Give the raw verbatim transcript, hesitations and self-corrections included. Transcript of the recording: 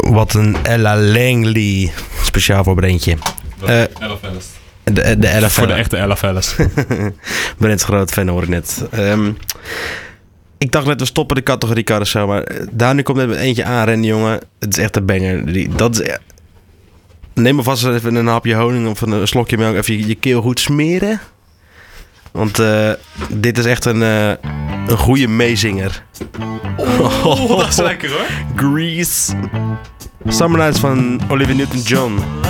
Wat een Ella Langley. Speciaal voor Brentje. Uh, Ella Fellas. De, de Ella Voor de echte Ella Fellas. Brent's groot fan hoor ik net. Um, ik dacht net, we stoppen de categorie carousel. Maar Dani komt net met eentje aanrennen, jongen. Het is echt een banger. Die, dat is... Neem alvast even een hapje honing of een slokje melk. Even je, je keel goed smeren. Want uh, dit is echt een, uh, een goede meezinger. Oh, dat is lekker hoor. Grease. Summer Nights van Olivia Newton-John.